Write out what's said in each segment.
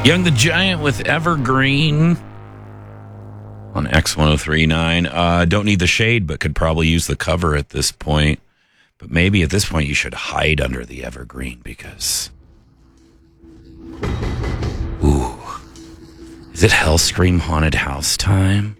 Young the Giant with Evergreen on X1039. Don't need the shade, but could probably use the cover at this point. But maybe at this point you should hide under the Evergreen because... Ooh. Is it Hellscream Haunted House time?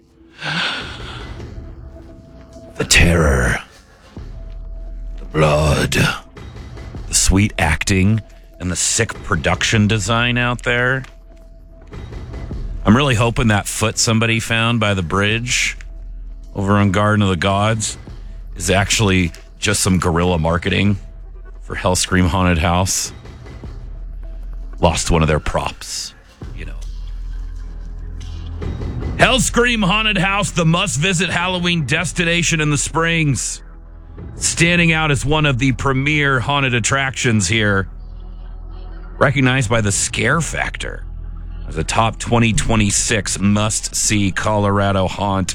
The terror. The blood. The sweet acting and the sick production design out there. I'm really hoping that foot somebody found by the bridge over on Garden of the Gods is actually just some guerrilla marketing for Hellscream Haunted House. Lost one of their props, you know. Hellscream Haunted House, the must-visit Halloween destination in the Springs. Standing out as one of the premier haunted attractions here. Recognized by the Scare Factor as a top 2026 must-see Colorado haunt.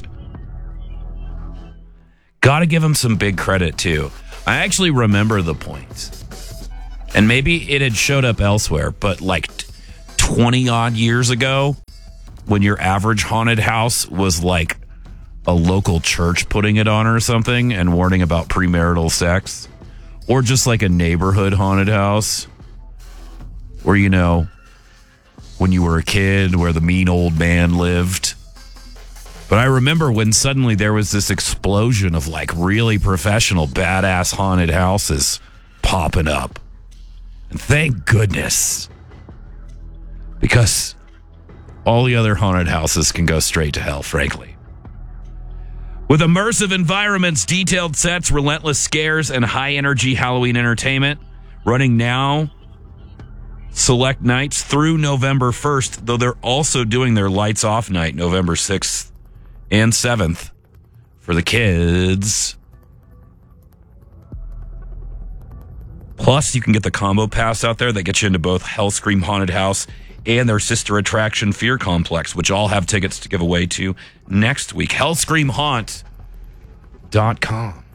Gotta give him some big credit, too. I actually remember the point. And maybe it had showed up elsewhere, but like 20-odd years ago, when your average haunted house was like a local church putting it on or something and warning about premarital sex, or just like a neighborhood haunted house where, you know, when you were a kid, where the mean old man lived. But I remember when suddenly there was this explosion of like really professional, badass haunted houses popping up. And thank goodness. Because all the other haunted houses can go straight to hell, frankly. With immersive environments, detailed sets, relentless scares, and high-energy Halloween entertainment, running now select nights through November 1st, though they're also doing their lights off night November 6th and 7th for the kids. Plus, you can get the combo pass out there that gets you into both Hellscream Haunted House and their sister attraction Fear Complex, which all have tickets to give away to next week. Hellscreamhaunt.com.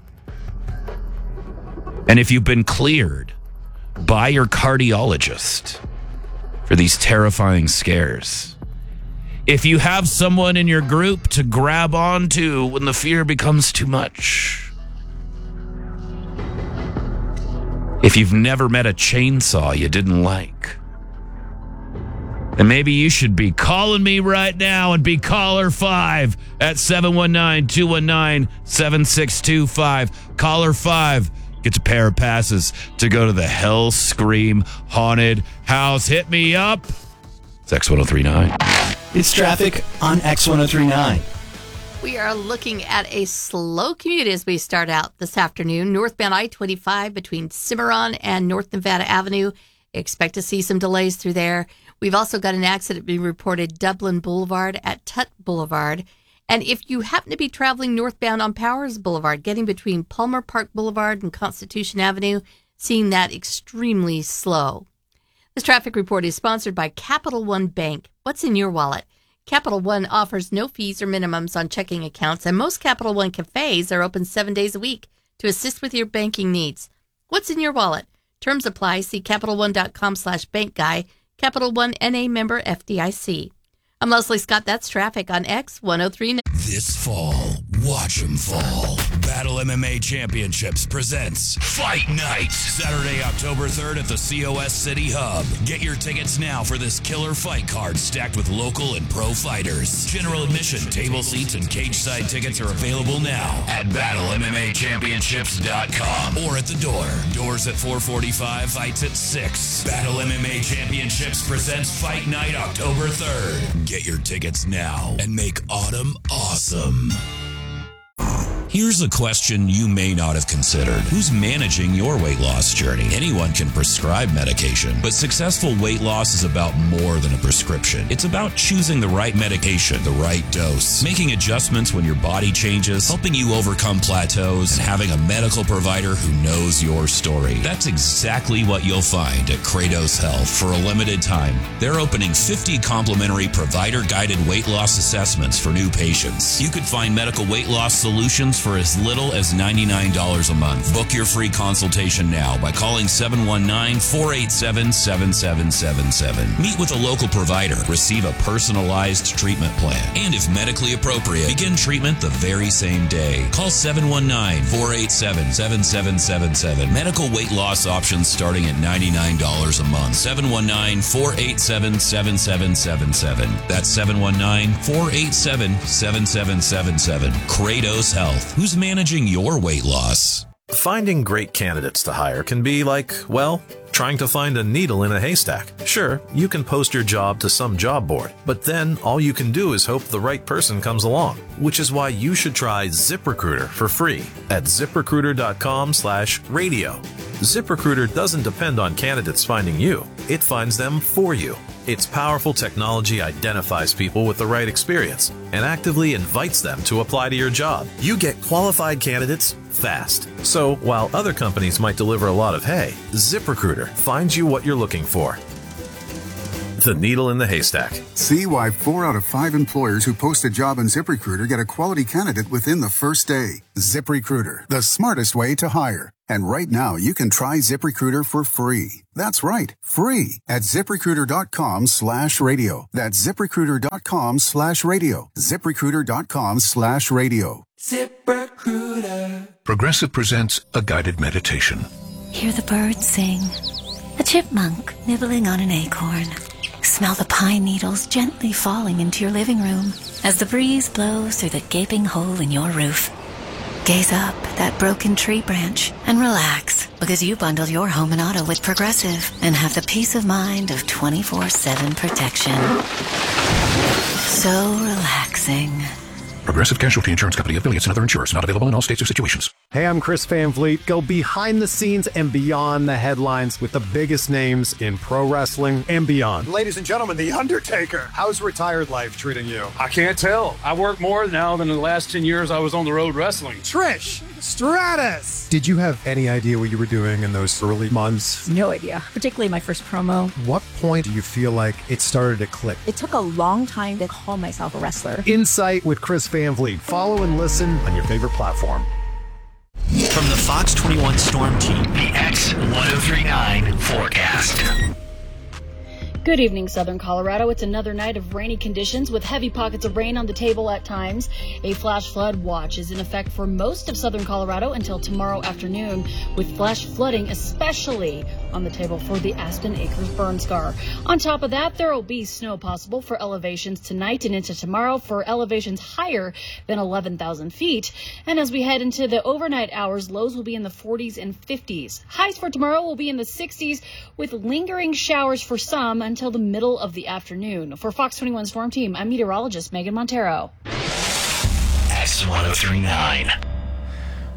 And if you've been cleared by your cardiologist for these terrifying scares, if you have someone in your group to grab onto when the fear becomes too much, if you've never met a chainsaw you didn't like, then maybe you should be calling me right now and be caller 5 at 719-219-7625. Caller 5 gets a pair of passes to go to the Hellscream Haunted House. Hit me up. It's X1039. It's traffic on X1039. We are looking at a slow commute as we start out this afternoon. Northbound I-25 between Cimarron and North Nevada Avenue. Expect to see some delays through there. We've also got an accident being reported Dublin Boulevard at Tut Boulevard. And if you happen to be traveling northbound on Powers Boulevard, getting between Palmer Park Boulevard and Constitution Avenue, seeing that extremely slow. This traffic report is sponsored by Capital One Bank. What's in your wallet? Capital One offers no fees or minimums on checking accounts, and most Capital One cafes are open 7 days a week to assist with your banking needs. What's in your wallet? Terms apply. See CapitalOne.com/bankguy. Capital One NA member FDIC. I'm Leslie Scott. That's traffic on X1039. This fall, watch 'em fall. Battle MMA Championships presents Fight Night. Saturday, October 3rd at the COS City Hub. Get your tickets now for this killer fight card stacked with local and pro fighters. General admission, table seats, and cage side tickets are available now at BattleMMAChampionships.com or at the door. Doors at 4:45, fights at 6. Battle MMA Championships presents Fight Night October 3rd. Get your tickets now and make autumn awesome. Here's a question you may not have considered. Who's managing your weight loss journey? Anyone can prescribe medication, but successful weight loss is about more than a prescription. It's about choosing the right medication, the right dose, making adjustments when your body changes, helping you overcome plateaus, and having a medical provider who knows your story. That's exactly what you'll find at Kratos Health. For a limited time, they're opening 50 complimentary provider-guided weight loss assessments for new patients. You could find medical weight loss solutions for for as little as $99 a month. Book your free consultation now by calling 719-487-7777. Meet with a local provider. Receive a personalized treatment plan. And if medically appropriate, begin treatment the very same day. Call 719-487-7777. Medical weight loss options starting at $99 a month. 719-487-7777. That's 719-487-7777. Kratos Health. Who's managing your weight loss? Finding great candidates to hire can be like, well, trying to find a needle in a haystack. Sure, you can post your job to some job board, but then all you can do is hope the right person comes along, which is why you should try ZipRecruiter for free at ZipRecruiter.com/radio. ZipRecruiter doesn't depend on candidates finding you. It finds them for you. Its powerful technology identifies people with the right experience and actively invites them to apply to your job. You get qualified candidates fast. So while other companies might deliver a lot of hay, ZipRecruiter finds you what you're looking for. The needle in the haystack. See why 4 out of 5 employers who post a job on ZipRecruiter get a quality candidate within the first day. ZipRecruiter, the smartest way to hire. And right now, you can try ZipRecruiter for free. That's right, free at ZipRecruiter.com/radio. That's ZipRecruiter.com/radio. ZipRecruiter.com/radio. ZipRecruiter. Progressive presents a guided meditation. Hear the birds sing. A chipmunk nibbling on an acorn. Smell the pine needles gently falling into your living room as the breeze blows through the gaping hole in your roof. Gaze up at that broken tree branch and relax, because you bundle your home and auto with Progressive and have the peace of mind of 24/7 protection. So relaxing. Progressive Casualty Insurance Company, affiliates, and other insurers. Not available in all states or situations. Hey, I'm Chris Van Vliet. Go behind the scenes and beyond the headlines with the biggest names in pro wrestling and beyond. Ladies and gentlemen, The Undertaker. How's retired life treating you? I can't tell. I work more now than the last 10 years I was on the road wrestling. Trish Stratus. Did you have any idea what you were doing in those early months? No idea, particularly my first promo. What point do you feel like it started to click? It took a long time to call myself a wrestler. Insight with Chris Van Vliet. Follow and listen on your favorite platform. From the Fox 21 Storm Team, the X1039 forecast. Good evening, Southern Colorado. It's another night of rainy conditions with heavy pockets of rain on the table at times. A flash flood watch is in effect for most of Southern Colorado until tomorrow afternoon, with flash flooding especially on the table for the Aspen Acres burn scar. On top of that, there will be snow possible for elevations tonight and into tomorrow for elevations higher than 11,000 feet. And as we head into the overnight hours, lows will be in the 40s and 50s. Highs for tomorrow will be in the 60s with lingering showers for some until the middle of the afternoon. For Fox 21 Storm Team, I'm meteorologist Megan Montero. X1039.